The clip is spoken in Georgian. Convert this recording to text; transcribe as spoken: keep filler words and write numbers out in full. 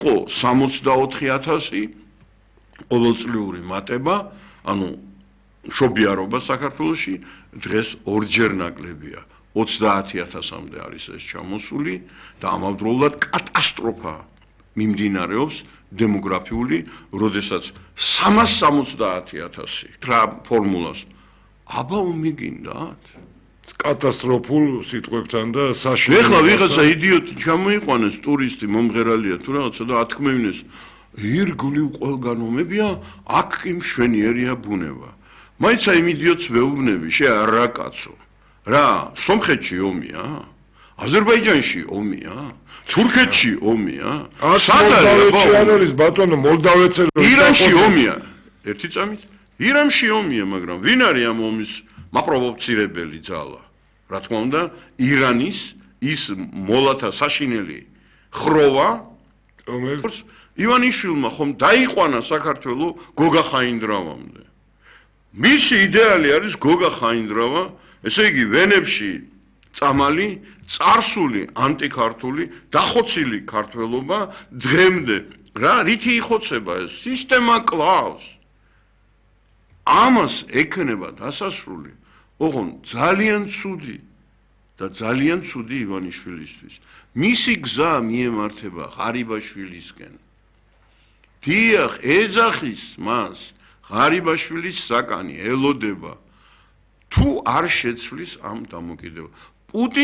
იყო სამოცდაოთხი ათასი ყოველწლიური მატება, ანუ მშობიარობა საქართველოში დღეს ორჯერ ნაკლებია. ოცდაათი ათასამდე არის ეს ჩამოსული და ამავდროულად კატასტროფა მიმდინარეობს დემოგრაფიული, როდესაც სამას სამოცდაათი ათასი რა ფორმულას აბა უმიგინდათ კატასტროფულ სიტყვებთან და საშინელი. ეხლა ვიღაცა იდიოტი ჩამოიყვანეს ტურისტი მომღერალია თუ რაღაცა და ათქმევინეს ირგვლივ ყველგან ომებია, აქ კი მშვენიერია ბუნება. მაინც აი იმ იდიოტს ვეუბნები, შე რა კაცო. რა, სომხეთში ომია? აზერბაიჯანში ომია? თურქეთში ომია? სადარია არის ბატონო მოლდავეთზე ირანში ომია. ერთი წამით ირანში ომია, მაგრამ ვინ არის ამ ომის მაპროვოცირებელი ძალა? რა თქმა უნდა, ირანის ის მოლათა საშინელი ხროვა, რომელიც ივანიშვილმა ხომ დაიყვანა საქართველო გოგა ხაინდრავამდე. მისი იდეალი არის გოგა ხაინდრავა, ესე იგი ვენებში წამალი, წარსული ანტიქართული, დახოცილი ქართველობა დღემდე რა რითი იხოცება ეს სისტემა კლავს. ამას ექნება დასასრული, ოღონ ძალიან ცუდი და ძალიან ცუდი ივანიშვილისთვის. მისი გზა მიემართება ღარიბაშვილისკენ. დიახ, ეძახის მას ღარიბაშვილის საკანი ელოდება. თუ არ შეცვლის ამ დამოკიდებულებას.